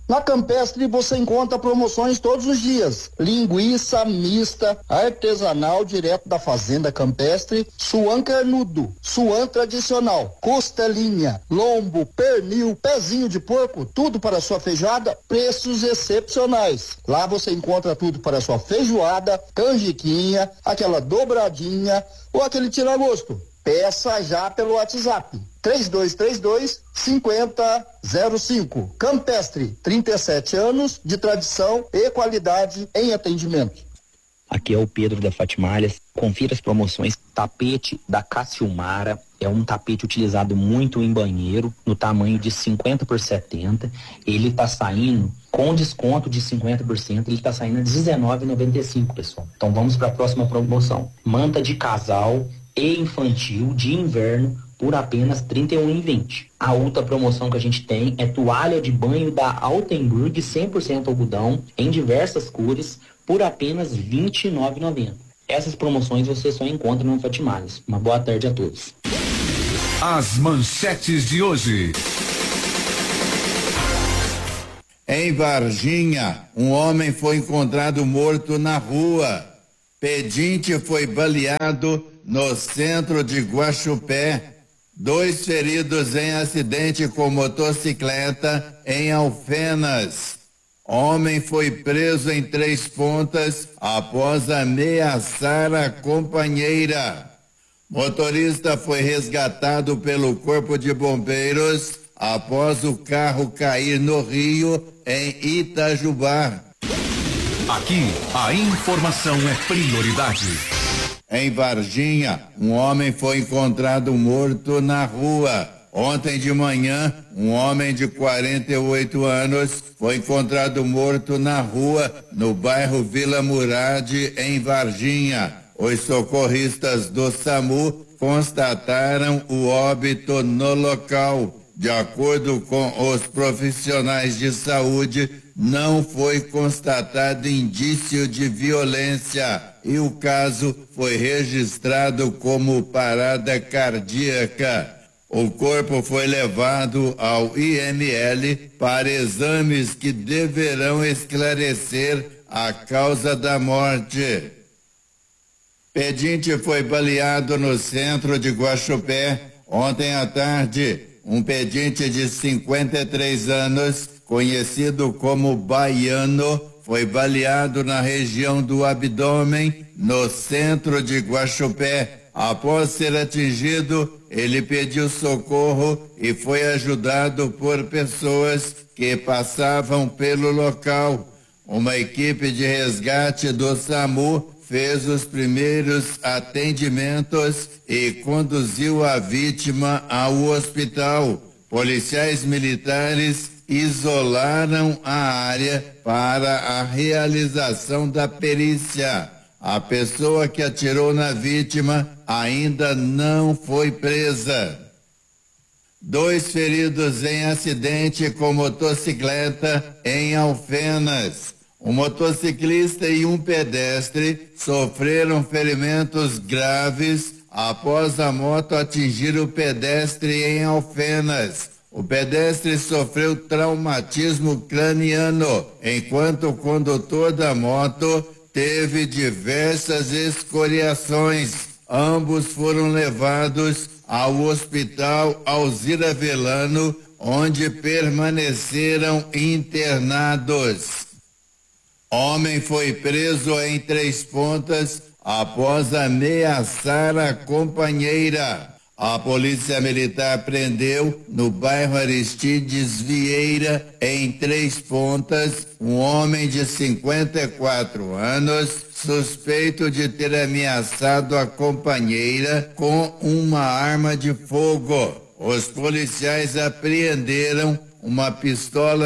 Na Campestre você encontra promoções todos os dias. Linguiça mista, artesanal direto da fazenda Campestre, suan carnudo, suan tradicional, costelinha, lombo, pernil, pezinho de porco, tudo para sua feijoada, preços excepcionais. Lá você encontra tudo para sua feijoada, canjiquinha, aquela dobradinha ou aquele tira-gosto. Peça já pelo WhatsApp 3232-5005. Campestre, 37 anos de tradição e qualidade em atendimento. Aqui é o Pedro da Fatimalhas. Confira as promoções. Tapete da Cassiumara. É um tapete utilizado muito em banheiro, no tamanho de 50 por 70. Ele tá saindo com desconto de 50%, ele tá saindo a R$19,95, pessoal. Então vamos para a próxima promoção. Manta de casal e infantil de inverno por apenas R$31,20. A outra promoção que a gente tem é toalha de banho da Altenburg 100% algodão em diversas cores por apenas R$29,90. Essas promoções você só encontra no Fatimalhas. Uma boa tarde a todos. As manchetes de hoje. Em Varginha, um homem foi encontrado morto na rua. Pedinte foi baleado no centro de Guaxupé. 2 feridos em acidente com motocicleta em Alfenas. Homem foi preso em Três Pontas após ameaçar a companheira. Motorista foi resgatado pelo Corpo de Bombeiros após o carro cair no rio em Itajubá. Aqui, a informação é prioridade. Em Varginha, um homem foi encontrado morto na rua. Ontem de manhã, um homem de 48 anos foi encontrado morto na rua, no bairro Vila Murad, em Varginha. Os socorristas do SAMU constataram o óbito no local. De acordo com os profissionais de saúde, não foi constatado indício de violência e o caso foi registrado como parada cardíaca. O corpo foi levado ao IML para exames que deverão esclarecer a causa da morte. Pedinte foi baleado no centro de Guaxupé ontem à tarde. Um pedinte de 53 anos, conhecido como Baiano, foi baleado na região do abdômen, no centro de Guaxupé. Após ser atingido, ele pediu socorro e foi ajudado por pessoas que passavam pelo local. Uma equipe de resgate do SAMU fez os primeiros atendimentos e conduziu a vítima ao hospital. Policiais militares isolaram a área para a realização da perícia. A pessoa que atirou na vítima ainda não foi presa. 2 feridos em acidente com motocicleta em Alfenas. Um motociclista e um pedestre sofreram ferimentos graves após a moto atingir o pedestre em Alfenas. O pedestre sofreu traumatismo craniano, enquanto o condutor da moto teve diversas escoriações. Ambos foram levados ao hospital Alzira Velano, onde permaneceram internados. Homem foi preso em Três Pontas após ameaçar a companheira. A polícia militar prendeu no bairro Aristides Vieira, em Três Pontas, um homem de 54 anos, suspeito de ter ameaçado a companheira com uma arma de fogo. Os policiais apreenderam uma pistola